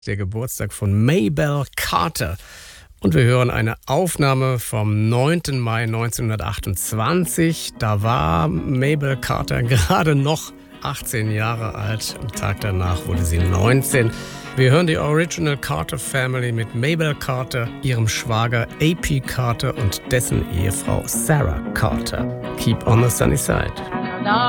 Der Geburtstag von Maybelle Carter. Und wir hören eine Aufnahme vom 9. Mai 1928. Da war Maybelle Carter gerade noch 18 Jahre alt. Am Tag danach wurde sie 19. Wir hören die Original Carter Family mit Maybelle Carter, ihrem Schwager A.P. Carter und dessen Ehefrau Sarah Carter. Keep on the sunny side.